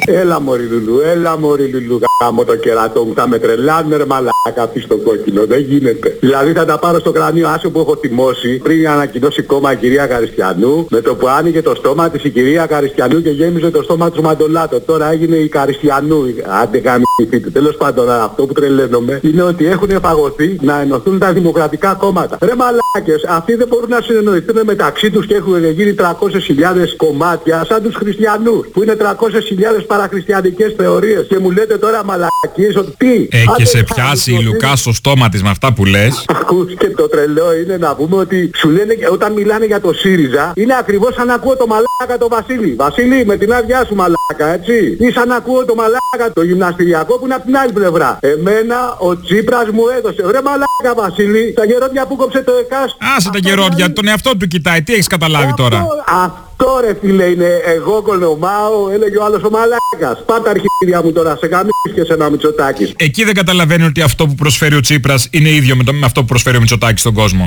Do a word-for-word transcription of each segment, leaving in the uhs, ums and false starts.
Έλα μωρή Λουλού, έλα μωρή Λουλού, γάμο το κερατό μου, θα με τρελάνε ρε μαλάκα πεις στο κόκκινο, δεν γίνεται. Δηλαδή θα τα πάρω στο κρανίο άσο που έχω τιμώσει πριν ανακοινώσει κόμμα η κυρία Καριστιανού, με το που άνοιγε το στόμα της η κυρία Καριστιανού και γέμιζε το στόμα του Μαντολάτο. Τώρα έγινε η Καριστιανού, άντε γαμηθείτε. Τέλος πάντων αυτό που τρελαίνομαι είναι ότι έχουν φαγωθεί να ενωθούν τα δημοκρατικά κόμματα. Ρε μαλάκες, αυτοί δεν μπορούν να συνεννοηθούν μεταξύ τους και έχουν γίνει τριακόσιες χιλιάδες κομμάτια σαν τους χριστιανούς που είναι τριακόσιες χιλιάδες παραχριστιανικές θεωρίες και μου λέτε τώρα μαλακίες ότι τι. Ε, και σε πιάσει η Λουκά στο στόμα της με αυτά που λες. Ακούς, και το τρελό είναι να πούμε ότι σου λένε όταν μιλάνε για το ΣΥΡΙΖΑ είναι ακριβώς σαν να ακούω το μαλάκα το Βασίλη. Βασίλη με την άδειά σου μαλάκα, έτσι. Ή σαν να ακούω το μαλάκα το γυμναστηριακό που είναι από την άλλη πλευρά. Εμένα ο Τσίπρας μου έδωσε. Ρε μαλάκα Βασίλη, τα γερόντια που κόψε το ΕΚΑΣ. Άσε τα γερόντια, τον εαυτό του κοιτάει, τι έχεις καταλάβει αυτό, τώρα. Αυτό ρε φίλε είναι εγώ κολομάω, έλεγε ο άλλος ο μαλάκας. Πάτα αρχίδια μου τώρα σε καμίς και σε ένα Μητσοτάκης. Εκεί δεν καταλαβαίνει ότι αυτό που προσφέρει ο Τσίπρας είναι ίδιο με, το, με αυτό που προσφέρει ο Μητσοτάκης στον κόσμο.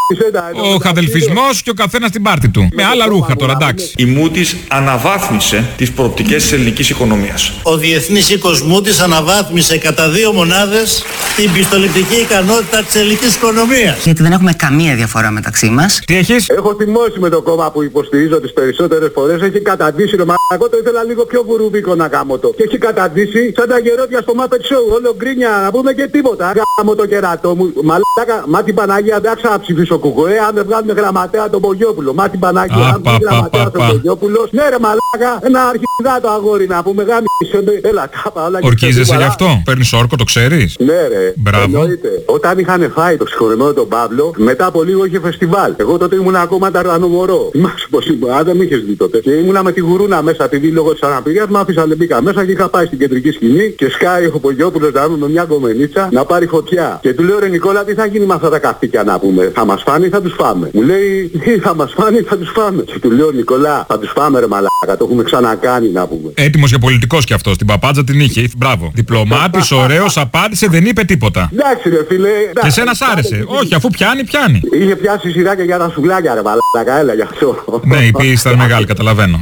Ο χαδελφισμός και ο καθένας στην πάρτη του. Με άλλα ρούχα τώρα, εντάξει. Η Moody's αναβάθμισε τις προοπτικές της ελληνικής οικονομίας. Ο Διεθνής Οίκος Moody's αναβάθμισε κατά δύο μονάδες την πιστοληπτική ικανότητα της ελληνικής οικονομίας. Γιατί δεν έχουμε καμία διαφορά μεταξύ μας. Τι έχεις? Έχω θυμώσει με το κόμμα που υποστηρίζω τις περισσότερες φορές. Έχει καταντήσει ρε μαλακό, το ήθελα λίγο πιο βουρουβίκο να κάνω το. Και έχει καταντήσει σαν τα γερόντια στο Muppet Show. Όλο γκρίνια να πούμε και τίποτα. Γάμω το κεράτο μου. Μαλάκα, μα την Παναγία δεν θα ψηφίσω κουκουέ αν δεν βγάλουμε γραμματέα τον Πογιόπουλο. Μα την Παναγία αν βγάλουμε γραμματέα τον Πογιόπουλο. Ναι ρε μαλάκα, ένα αρχιδάτο αγόρι να πούμε γάμισε. Έλα κάπα όλα. Ορκίζεσαι γι' αυτό? Παίρνεις όρκο, το ξέρεις? Ναι ρε. Μπράβο. Εννοείται. Όταν είχαν φάει το συγχωρεμένο τον Παύλο, μετά από λίγο είχε φεστιβάλ. Εγώ τότε ήμουν ακόμα ταρανομορό. Θυμάσαι πως ήμουν, α, δεν με είχες δει τότε. Και ήμουνα με τη γουρούνα μέσα, επειδή λόγω της αναπηρίας μου άφησα λεμπίκα μέσα και είχα πάει στην κεντρική σκηνή και σκάει ο Πογιόπουλος να με μια κομμενίτσα να πάρει φωτιά. Και του λέω ρε Νικόλα, τι θα γίνει με αυτά τα καυτίκια να πούμε? Θα μας φάνε ή θα τους φάμε? Μου λέει τι θα μας φάνε ή θα τους φάμε? Και του λέω Νικόλα, θα τους φάμε ρε μαλάκα, το έχουμε ξανακάνει να πούμε. Έτοιμος και πολιτικός κι αυτός, την παπάντζα την είχε, μπράβο. Διπλωμάτης, ωραίος, απάντησε, δεν είπε τίποτα. Εντάξει ρε φίλε. Και σένα σ' άρεσε? Όχι, αφού πιάνει, πιάνει. Είχε πιάσει σειρά και για τα σουβλάκια ρε μαλάκα, έλα γι' αυτό. Ναι, η πίεση ήταν μεγάλη, καταλαβαίνω.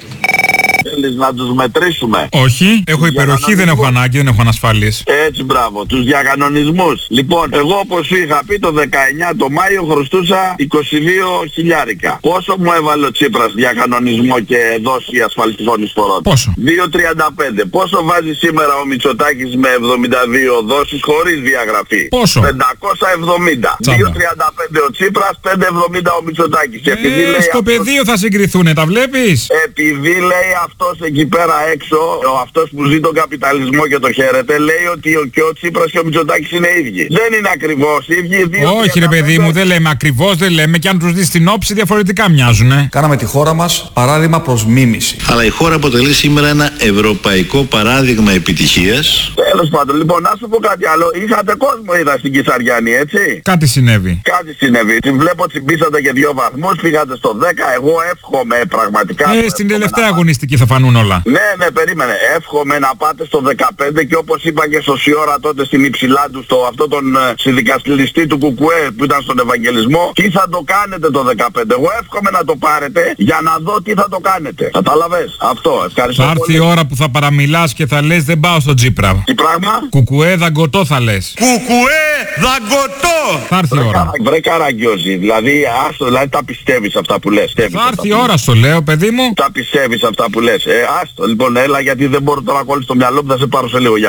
Θέλεις να τους μετρήσουμε? Όχι, έχω υπεροχή, δεν έχω ανάγκη, δεν έχω ανασφάλειες. Έτσι μπράβο, τους διακανονισμούς. Λοιπόν, εγώ όπως σου είχα πει το δεκαεννιά το Μάιο χρωστούσα είκοσι δύο χιλιάρικα. Πόσο μου έβαλε ο Τσίπρας διακανονισμό και δόση ασφαλιστικών εισφορών? Πόσο? δύο τριάντα πέντε. Πόσο βάζει σήμερα ο Μητσοτάκης με εβδομήντα δύο δόσεις χωρίς διαγραφή? Πόσο? πεντακόσια εβδομήντα. δύο τριάντα πέντε ο Τσίπρας, πεντακόσια εβδομήντα ο Μητσοτάκης. Ε, λέει στο αυτός... πεδίο θα συγκριθούνε, τα βλέπεις? Επειδή λέει αυτός εκεί πέρα έξω, ο αυτός που ζει τον καπιταλισμό και το χαίρεται, λέει ότι ο, και ο Τσίπρας και ο Μητσοτάκης είναι ίδιοι. Δεν είναι ακριβώς ίδιοι. Δύο, όχι ρε παιδί μου, δεν λέμε ακριβώς, δεν λέμε, και αν τους δεις στην όψη διαφορετικά μοιάζουνε. Κάναμε τη χώρα μας παράδειγμα προς μίμηση. Αλλά η χώρα αποτελεί σήμερα ένα ευρωπαϊκό παράδειγμα επιτυχίας. Τέλος πάντων, λοιπόν, να σου πω κάτι άλλο. Είχατε κόσμο, είδα στην Κισαριάννη, έτσι. Κάτι συνέβη. Κάτι συνέβη. Την βλέπω τσιμπήσατε και δύο βαθμούς, πήγατε στο δέκα. Εγώ εύχομαι πραγματικά. Ε, στην τελευταία αγωνιστική θα φανούν όλα. Ναι, ναι, περίμενε. Εύχομαι να πάτε στο δεκαπέντε και όπως είπα και στο Σιώρα τότε στην υψηλά του, στο αυτό τον ε, συνδικαστηλιστή του Κουκουέ που ήταν στον Ευαγγελισμό, τι θα το κάνετε το δεκαπέντε. Εγώ εύχομαι να το πάρετε για να δω τι θα το κάνετε. Κατάλαβες? Αυτό. Ευχαριστώ. Θα έρθει η ώρα που θα παραμιλάς και θα λες δεν πάω στο Τσίπρα. Τι πράγμα? Κουκουέ δαγκωτό θα λες. Κουκουέ δαγκωτό! Θα έρθει η ώρα. Βρε Καραγκιόζη, δηλαδή άστο, δηλαδή τα πιστεύεις αυτά που λες. Θα έρθει η ώρα στο λέω παιδί μου. Τα πιστεύεις αυτά που λες. Ε, άστο, λοιπόν, έλα γιατί δεν μπορώ τώρα να κόλλεις το μυαλό μου, θα σε πάρω σε λίγο. Γεια.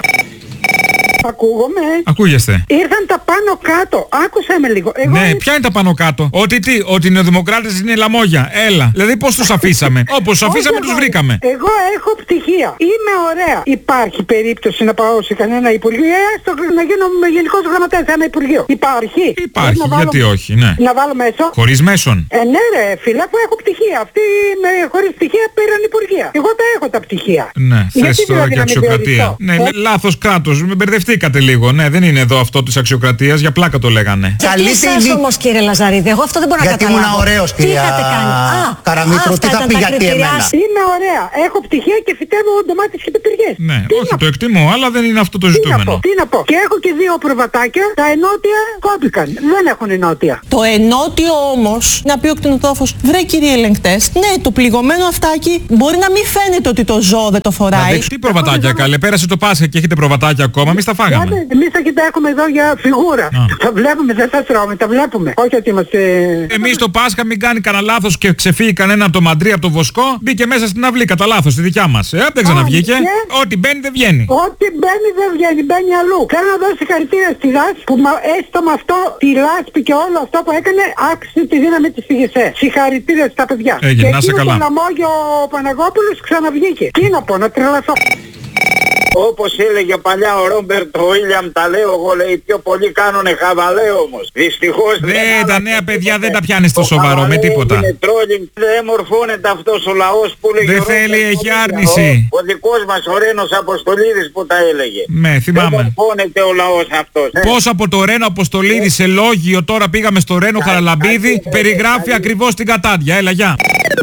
Ακούγομαι. Ακούγεστε. Ήρθαν τα πάνω κάτω. Άκουσα με λίγο. Εγώ ναι, ποια είναι τα πάνω κάτω? Ότι τι, ότι οι νεοδημοκράτες είναι λαμόγια. Έλα. Δηλαδή πώς τους αφήσαμε? Όπως τους αφήσαμε τους βρήκαμε. Εγώ έχω πτυχία. Είμαι ωραία. Υπάρχει περίπτωση να πάω σε κανένα υπουργείο? Έστω να γίνω γενικός γραμματέας σε ένα υπουργείο. Υπάρχει. Υπάρχει. Να γιατί βάλω... όχι, ναι. Να βάλω μέσω. Χωρίς μέσον. Ε, ναι ρε φίλα που έχω πτυχία. Αυτοί με χωρίς πτυχία πήραν υπουργεία. Εγώ τα έχω τα πτυχία. Ναι, θες τώρα δηλαδή και αξιοκρατία. Ναι, ε... λάθος κράτος. Με μπερδευτεί. Μπερδευτήκατε λίγο, ναι, δεν είναι εδώ αυτό της αξιοκρατίας, για πλάκα το λέγανε. Γιατί εσάς όμως κύριε Λαζαρίδη, εγώ αυτό δεν μπορώ να γιατί καταλάβω. Γιατί ήμουν ωραίος κυρία Καραμήτρου, τι θα πει γιατί εμένα. Είμαι ωραία, έχω πτυχία και φυτεύω ντομάτες και πιπεριές. Ναι, τι όχι το εκτιμώ, αλλά δεν είναι αυτό το ζητούμενο. Τι να πω, και έχω και δύο προβατάκια, τα ενότια κόπηκαν, δεν έχουν ενότια. Το ενότιο όμως, να πει ο κτηνοτρόφος, βρε κύριε ελεγκτές, ναι, το πληγωμένο αυτάκι μπορεί να μην φαίνεται ότι το ζώο δεν το φοράει. Τι προβατάκια καλέ, πέρασε το Πάσχα και έχετε προβατάκια ακόμα, εμείς τα φάγαμε. Εμείς τα έχουμε εδώ για φιγούρα. Τα βλέπουμε, δεν τα τρώμε, τα βλέπουμε. Όχι ότι είμαστε... Εμείς το Πάσχα μην κάνει κανένα λάθος και ξεφύγει κανένα από το μαντρί από το βοσκό, μπήκε μέσα στην αυλή κατά λάθος, στη δικιά μας. Ε, δεν ξαναβγήκε. Ό,τι μπαίνει δεν βγαίνει. Ό,τι μπαίνει δεν βγαίνει, μπαίνει αλλού. Θέλω να δώσω συγχαρητήρια στη ΔΑΣ που έστω με αυτό τη λάσπη και όλο αυτό που έκανε άξιζε τη δύναμη της ΦΓΕΣΕ. Συγχαρητήρια στα παιδιά. Έγινε, να σε καλά. Και εκείνο ο Παναγόπουλος ξαναβγήκε. Τι να πω, να τρελαθώ. Όπως έλεγε παλιά ο Ρόμπερτ Βίλιαμ, τα λέω εγώ, λέει, πιο πολλοί κάνουνε χαβαλέ όμως. Δυστυχώς δεν... Ναι, τα νέα παιδιά δεν τα πιάνει στο σοβαρό με τίποτα. Τρόλινγκ, δεν μορφώνεται αυτός ο λαός που λέγει. Δεν θέλει, έχει άρνηση. Ο, ο δικός μας ο Ρένος Αποστολίδης που τα έλεγε. Ναι, θυμάμαι. Δεν μορφώνεται ο λαός αυτός. Πώς από το Ρένο Αποστολίδη σε λόγιο τώρα πήγαμε στο Ρένο Χαραλαμπίδη, περιγράφει ακριβώς την κατάντια. Έλα, γεια.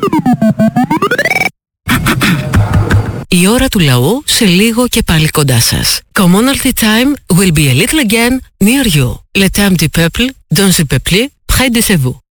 Η ώρα του λαού σε λίγο και πάλι κοντά σας. Commonalty time will be a little again near you. Le temps du peuple, dans le peuple, près de chez vous.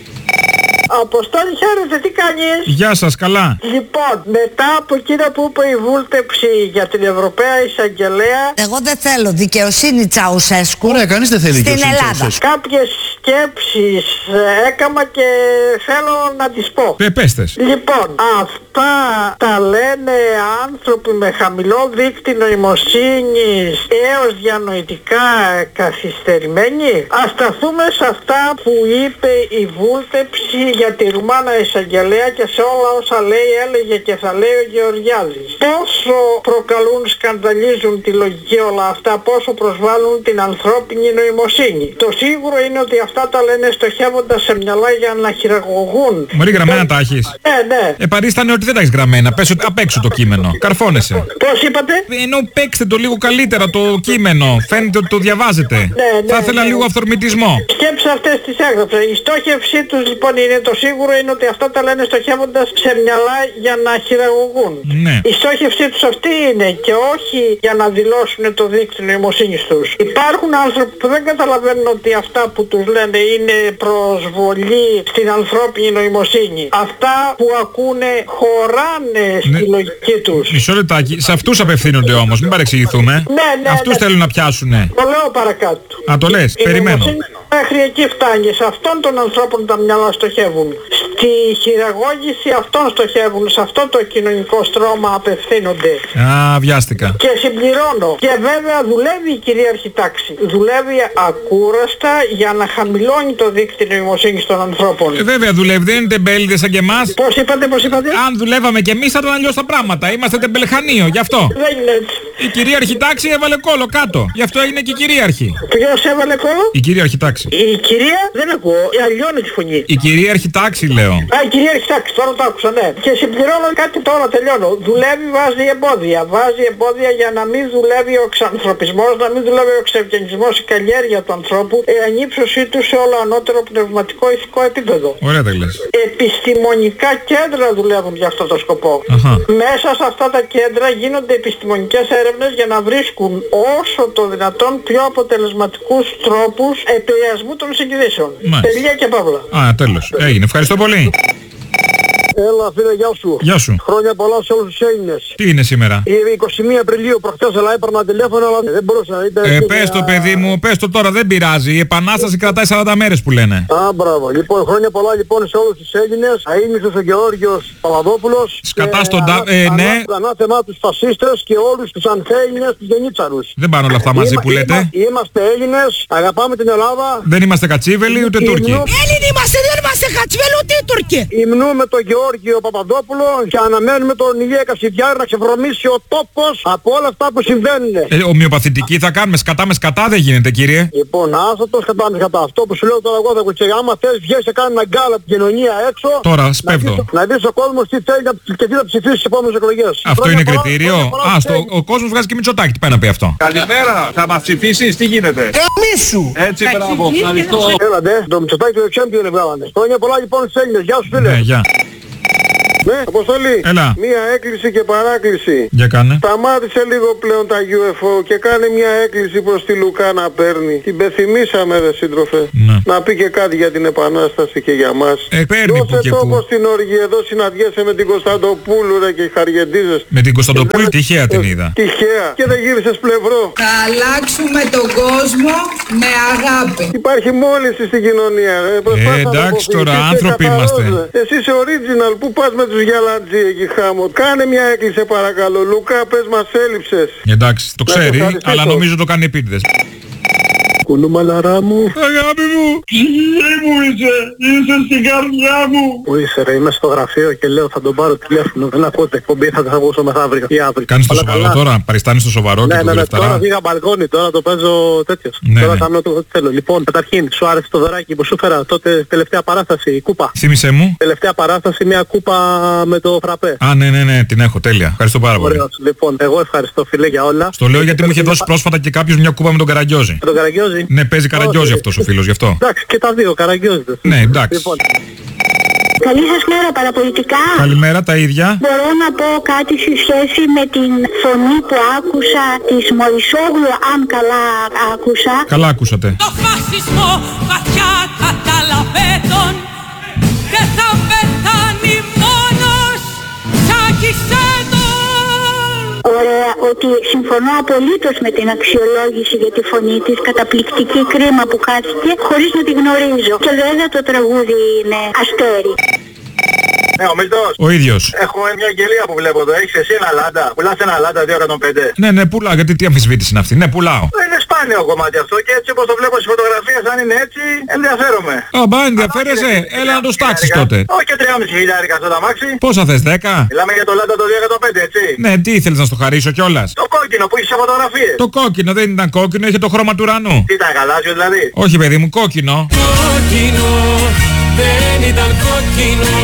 Αποστόλη, χαίρετε, τι κάνεις? Γεια σας, καλά. Λοιπόν, μετά από εκείνα που είπε η βούλτεψη για την Ευρωπαία Εισαγγελέα... Εγώ δεν θέλω δικαιοσύνη Τσαουσέσκου. Ωραία, κανείς δεν θέλει στην Ελλάδα. Κάποιες σκέψεις έκανα και θέλω να τις πω. Ε, πέστες. Λοιπόν, αυτά τα λένε άνθρωποι με χαμηλό δείκτη νοημοσύνης έως διανοητικά καθυστερημένοι. Ας σταθούμε σε αυτά που είπε η βούλτεψη για τη Ρουμάνα Εισαγγελέα και σε όλα όσα λέει, έλεγε και θα λέει ο Γεωργιάδης. Πόσο προκαλούν, σκανδαλίζουν τη λογική όλα αυτά, πόσο προσβάλλουν την ανθρώπινη νοημοσύνη. Το σίγουρο είναι ότι αυτά τα λένε στοχεύοντας σε μυαλά για να χειραγωγούν. Μωρή, γραμμένα τα έχεις? Ναι, ναι. Ε, παρίστανε ότι δεν τα έχεις γραμμένα. Πες ότι απ' έξω το κείμενο. Καρφώνεσαι. Πώς είπατε? Ενώ παίξτε το λίγο καλύτερα το κείμενο. Φαίνεται ότι το διαβάζετε. Ναι, ναι, θα ήθελα ναι, λίγο αυθορμητισμό. Σκέψεις αυτές τις έγραψα. Η στόχευσή τους λοιπόν είναι, το σίγουρο είναι ότι αυτά τα λένε στοχεύοντας σε μυαλά για να χειραγωγούν. Ναι. Η στόχευσή τους αυτή είναι και όχι για να δηλώσουν το δίκτυο νοημοσύνης τους. Υπάρχουν άνθρωποι που δεν καταλαβαίνουν ότι αυτά που τους λένε είναι προσβολή στην ανθρώπινη νοημοσύνη. Αυτά που ακούνε χωράνε στη ναι. λογική τους. Μισό λεπτάκι. Σε αυτούς απευθύνονται όμως, μην παρεξηγηθούμε. Ναι, ναι, αυτούς ναι. θέλουν να πιάσουνε. Το λέω παρακάτω. Α, το λες, η περιμένω. Μέχρι εκεί φτάνει. Σε αυτόν τον ανθρώπων τα μυαλά στοχεύουν. Στη χειραγώγηση αυτών στοχεύουν. Σε αυτό το κοινωνικό στρώμα απευθύνονται. Α, βιάστηκα. Και συμπληρώνω. Και βέβαια δουλεύει η κυρίαρχη τάξη. Δουλεύει ακούραστα για να χαμηλώνει το δίκτυο νοημοσύνης των ανθρώπων. Ε, βέβαια δουλεύει. Δεν είναι τεμπέληδες σαν και εμάς. Πώς είπατε, πώς είπατε? Αν δουλεύαμε κι εμείς θα ήταν αλλιώς τα πράγματα. Είμαστε τεμπελχανίο, γι' αυτό. Δεν είναι έτσι. Η κυρίαρχη τάξη έβαλε κόλλο κάτω. Γι' αυτό έγινε και η κυρίαρχη. Ποιος έβαλε κόλλο? Η κυρίαρχη τάξη. Η κυρία δεν ακούω. Αλλιώνει τη φωνή. Η κυρίαρχη τάξη λέω. Α, η κυρίαρχη τάξη. Τώρα το άκουσα, ναι. Και συμπληρώνω κάτι τώρα, τελειώνω. Δουλεύει, βάζει εμπόδια. Βάζει εμπόδια για να μην δουλεύει ο ξανθρωπισμός, να μην δουλεύει ο ξευγενισμός, η καλλιέργεια του ανθρώπου, η ανύψωσή του σε όλο ανώτερο πνευματικό ηθικό επίπεδο. Ωραία τα λες. Επιστημονικά κέντρα δουλεύουν για αυτό το σκοπό. Αχα. Μέσα σε αυτά τα κέντρα γίνονται επιστημονικές έρευνες για να βρίσκουν όσο το δυνατόν πιο αποτελεσματικούς τρόπους επηρεασμού των συγκρίσεων. Τελεία και παύλα. Α, τέλος. Έγινε. Ευχαριστώ πολύ. Έλα φίλε, γεια σου. Γεια σου. Χρόνια πολλά σε όλους τους Έλληνες. Τι είναι σήμερα? Η εικοστή πρώτη Απριλίου προχτές, αλλά έπαιρνα τηλέφωνο, αλλά δεν μπορούσα να είτε... Ε, πες το παιδί μου, πες το τώρα, δεν πειράζει. Η επανάσταση κρατάει σαράντα μέρες που λένε. Α, μπράβο. Λοιπόν, χρόνια πολλά λοιπόν σε όλους τους Έλληνες. Αείμνηστος ο Γεώργιος Παπαδόπουλος. Σκατά στον τα... Ε, ναι. Ανάθεμά τους φασίστες και όλους τους ανθέλληνες, τους γενίτσαρους. Δεν πάνε όλα αυτά μαζί που λέτε. Είμαστε Έλληνες, αγαπάμε την Ελλάδα. Δεν είμαστε κατσίβελοι ούτε Τούρκοι. Έλληνοι είμαστε, δεν είμαστε κατσίβελοι ούτε Τούρκοι. Υμνούμε το Γεώργιο Γεώργιο Παπαδόπουλο και αναμένουμε τον Ηλία Κασιδιάρη να ξεβρωμίσει ο τόπος από όλα αυτά που συμβαίνουν. Ε, ομοιοπαθητική θα κάνουμε, σκατά με σκατά δεν γίνεται, κύριε. Λοιπόν, άστα το σκατά με σκατά. Αυτό που σου λέω τώρα εγώ θα κουτσέ. Άμα θες βγες και κάνει ένα γκάλα από την κοινωνία έξω. Τώρα, σπέβδω. Να δεις ο κόσμος τι θέλει και τι θα ψηφίσει στις επόμενες εκλογές. Αυτό είναι κριτήριο. Α, στο, ο κόσμος βγάζει και Μητσοτάκη. Τι πάει να πει αυτό. Καλημέρα, θα μας ψηφίσεις, τι γίνεται. Καμίσου! Έτσι, μπράβο, ευχαριστώ. Έλατε, το Μητσοτάκη του Δεξιέμπιον βγάλανε. Χρόνια πολλά λοιπόν στους Έλληνες. Γεια σου φίλε. Ναι, γεια. Ναι, Αποστολή. Έλα. Μία έκκληση και παράκληση. Για κάνε. Σταμάτησε λίγο πλέον τα γιου εφ ο και κάνε μια έκκληση προς τη Λουκά να παίρνει. Την πεθυμίσαμε ρε σύντροφε. Ναι. Να πει και κάτι για την Επανάσταση και για μας. Ε, παίρνει που και τόπο που. στην οργή, εδώ συναντιέσαι με την Κωνσταντοπούλου ρε και χαριεντίζεσαι. Με την Κωνσταντοπούλου τυχαία την είδα. Τυχαία. Και δεν γύρισες πλευρό. Θα αλλάξουμε τον κόσμο με αγάπη. Υπάρχει μόλυνση στην κοινωνία ρε. Ε, εντάξει τώρα, άνθρωποι είμαστε. Εσύ είσαι original, πού πας με τους γιαλατζί εκεί χάμω. Κάνε μια έκκληση παρακαλώ. Λουκά, πες μας έλειψες. Εντάξει, το ξέρει, αλλά νομίζω το κάνει επίτηδες. Κουνούμαλαρά μου. Αγάπη μου. Ψυχή μου είσαι. Είσαι στην καρδιά μου. Πού είσαι ρε, είμαι στο γραφείο και λέω θα τον πάρω τηλέφωνο. Δεν ακούω την εκπομπή, θα θα βγω μεθαύριο ή αύριο. Κάνεις το σοβαρό τώρα, παριστάνεις το σοβαρό και ναι, το ναι, ναι, δουλευταρά. τώρα πήγα μπαλκόνι, τώρα το παίζω τέτοιος. Ναι, τώρα ναι. κάνω το ό,τι θέλω. Λοιπόν, καταρχήν, σου άρεσε το δωράκι που σου φέρα τότε τελευταία παράσταση, η κούπα. Θύμησέ μου. Τελευταία παράσταση, μια κούπα με το φραπέ. Α, ναι, ναι, ναι, την έχω, τέλεια. Ευχαριστώ πάρα πολύ. Ωραίος. Λοιπόν, εγώ ευχαριστώ φίλε για όλα. Στο λέω γιατί μου είχε δώσει πρόσφατα και κάποιος μια κούπα με τον Καραγκιόζη. Με τον Καραγκιόζη. Ναι, παίζει Καραγκιόζη αυτός ο φίλος γι' αυτό. Εντάξει, και τα δύο, Καραγκιόζηδες. Ναι, εντάξει. Λοιπόν. Καλή σας μέρα παραπολιτικά. Καλημέρα, τα ίδια. Μπορώ να πω κάτι σε σχέση με την φωνή που άκουσα της Μωυσόγλου, αν καλά άκουσα. Καλά ακούσατε. Το φασισμό βαθιά καταλαβαίνουν και θα πεθάνει μόνος, τσάκισε τον. Ωραία, ότι συμφωνώ απολύτως με την αξιολόγηση για τη φωνή της, καταπληκτική, κρίμα που χάθηκε χωρίς να τη γνωρίζω. Και βέβαια το τραγούδι είναι αστέρι. Ναι, ο Μίλτος. Ο ίδιος. Έχουμε μια αγγελία που βλέπω εδώ. Έχεις εσύ ένα λάντα. Πουλάς ένα λάντα δύο εκατόν πέντε. Ναι, ναι, πουλάω. Γιατί τι αμφισβήτηση είναι αυτή. Ναι, πουλάω. Είναι σπάνιο κομμάτι αυτό και έτσι όπως το βλέπω στις φωτογραφίες, αν είναι έτσι, ενδιαφέρομαι. Α, μπα, ενδιαφέρεσαι. Έλα να το στάξεις τότε. Όχι και τρία και μισό χιλιάρικα στο ταμάξι. Πόσα θες, δέκα. Μιλάμε για το λάντα το δύο εκατόν πέντε, έτσι. Ναι, τι ήθελες να στο χαρίσω κιόλας. Το κόκκινο που είχε σε φωτογραφίες. Το κόκκινο δεν ήταν κόκκινο, είχε το χρώμα του ουρανού. Τι ήταν, γαλάζιο δηλαδή. Όχι, παιδί μου, κόκκινο. Κόκκινο, δεν ήταν κόκκινο.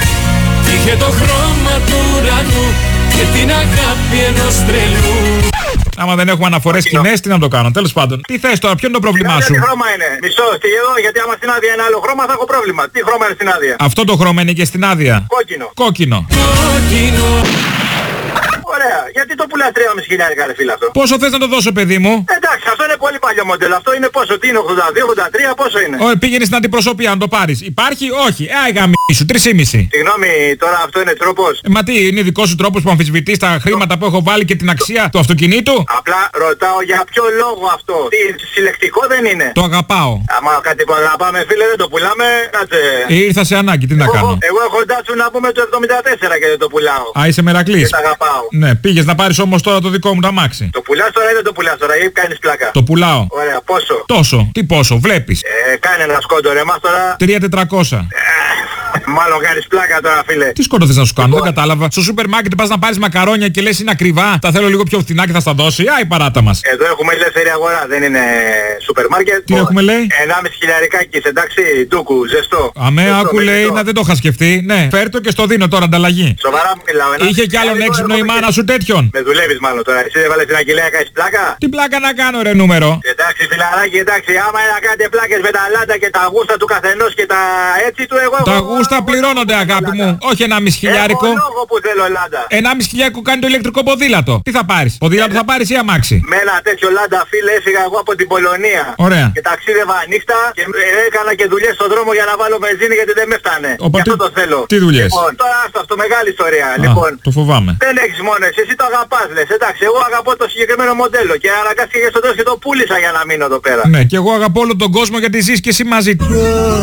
Είχε το χρώμα του ουρανού και την αγάπη ενός τρελού. Άμα δεν έχουμε αναφορές κοινές, τι να το κάνω. Τέλος πάντων. Τι θες τώρα, ποιο είναι το πρόβλημά σου. Τι χρώμα είναι. Μισό, στη εδώ, γιατί άμα στην άδεια είναι άλλο χρώμα θα έχω πρόβλημα. Τι χρώμα είναι στην άδεια. Αυτό το χρώμα είναι και στην άδεια. Κόκκινο. Κόκκινο. Κόκκινο. Ωραία. Γιατί το πουλάς τρία και μισό χιλιάρικα ρε φίλε αυτό. Πόσο θες να το δώσω, παιδί μου. Εντάξει, αυτό είναι πολύ παλιό μοντέλο. Αυτό είναι πόσο, τι είναι ογδόντα δύο, ογδόντα τρία, πόσο είναι. Ω, πήγαινε στην αντιπροσωπεία να το πάρεις. Υπάρχει, όχι. Ε, γαμίσου, τρεις και μισό. Συγγνώμη, τώρα αυτό είναι τρόπος. Ε, μα τι, είναι δικός σου τρόπος που αμφισβητείς τα χρήματα που έχω βάλει και την αξία του αυτοκινήτου. Απλά ρωτάω για ποιο λόγο αυτό. Τι, συλλεκτικό δεν είναι. Το αγαπάω. Άμα κάτι που αγαπάμε φίλε δεν το πουλάμε, κάτσε. Ε, ήρθα σε ανάγκη, τι να εγώ, κάνω. Εγώ έχω ντάτσου να πούμε το εβδομήντα τέσσερα και δεν το πουλάω. Α, είσαι μερακλής. Και τα αγαπάω. Ναι, πήγες να πάρεις όμως τώρα το δικό μου το αμάξι. Το πουλάς τώρα ή δεν το πουλάς τώρα ή κάνεις πλάκα. Το πουλάω. Ωραία, πόσο. Τόσο. Τι πόσο, βλέπεις. Ε, κάνε ένα σκόντο ρε, εμάς τώρα. τρία τετρακόσια. Μάλλον κάνεις πλάκα τώρα φίλε. Τι σκότω θες να σου κάνω, δεν κατάλαβα. Στο σούπερ μάρκετ πας να πάρεις μακαρόνια και λες είναι ακριβά. Τα θέλω λίγο πιο φθηνά και θα στα δώσει. Α, η παράτα μας. Εδώ έχουμε ελεύθερη αγορά, δεν είναι σούπερ μάρκετ. Τι έχουμε λέει. ενάμιση χιλιαρικάκι, εντάξει, ντούκου, ζεστό. Αμέ, άκου λέει, να δεν το είχα σκεφτεί. Ναι, φέρ το και στο δίνω τώρα ανταλλαγή. Σοβαρά μιλάω. Είχε κι άλλον έξυπνο η μάνα σου τέτοιον. Με δουλεύεις μάλλον τώρα. Εσύ δεν βάλες την αγγελία να κάνεις πλάκα. Τι πλάκα να κάνω ρε νούμερο. Εντάξει φιλαράκι, εντάξει, άμα να κάνετε πλάκες με τα λάντα και τα γούστα του καθενός και τα έτσι του εγώ. Τα γούστα πληρώνονται αγάπη μου. Όχι ένα μισή χιλιάρικο. Έχω λόγο που θέλω λάντα. Ένα μισή χιλιάρικο κάνει το ηλεκτρικό ποδήλατο. Τι θα πάρεις. Ποδήλατο θα πάρεις ή αμάξι. Με ένα τέτοιο λάντα φίλε έφυγα εγώ από την Πολωνία. Ωραία. Και ταξίδευα νύχτα και έκανα και δουλειές στον δρόμο για να βάλω βενζίνη γιατί δεν με φτάνε. Γι' αυτό το θέλω. Τι δουλειές. Λοιπόν, τώρα άστα αυτό μεγάλη ιστορία. Α, λοιπόν, το φοβάμαι. δεν έχεις μόνο εσύ, εσύ το αγαπάς λες. Εντάξει, εγώ αγαπώ το συγκεκριμένο μοντέλο και αναγκάστηκε στο τέλος και το πούλησα για να μείνω εδώ πέρα. Ναι, και εγώ αγαπώ όλο τον κόσμο γιατί ζεις και εσύ μαζί του.